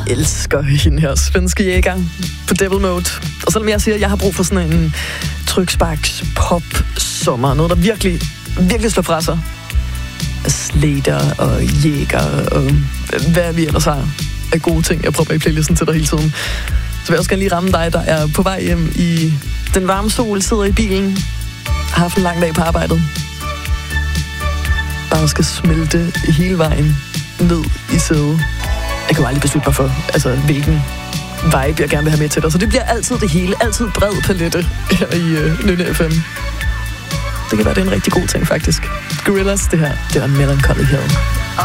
elsker hende her svenske jæger på Devil Mode. Og selvom jeg siger, at jeg har brug for sådan en tryksparks pop-sommer, noget der virkelig, virkelig slår fra sig. Slater og jæger og hvad vi ellers har af gode ting, jeg prøver i playlisten til dig hele tiden. Så vil jeg også gerne lige ramme dig, der er på vej hjem i den varme sol, sidder i bilen, har haft en lang dag på arbejdet. Bare skal smelte hele vejen ned i sædet. Jeg kan jo aldrig beslutte mig for, hvilken vibe jeg gerne vil have med til dig. Så det bliver altid det hele, altid bred palette her i Nynne FM. Det kan være, det er en rigtig god ting, faktisk. Gorillaz, det her, det var Melancholy Hill.